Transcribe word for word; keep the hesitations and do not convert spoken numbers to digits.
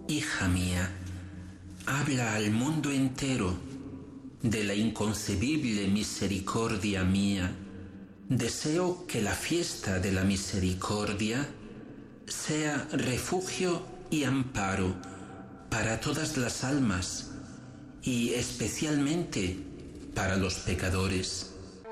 hija mía, habla al mundo entero de la inconcebible misericordia mía. Deseo que la fiesta de la misericordia sea refugio y amparo para todas las almas y especialmente para los pecadores.